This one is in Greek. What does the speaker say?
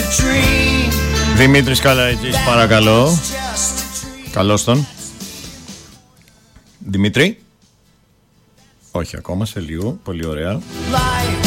Δημήτρης Καλαϊτζής, παρακαλώ. Καλώς τον. Δημήτρη. Όχι ακόμα, σε λίγο. Πολύ ωραία.